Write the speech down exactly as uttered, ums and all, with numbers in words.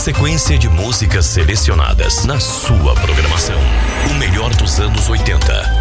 sequência de músicas selecionadas na sua programação. O melhor dos anos oitenta,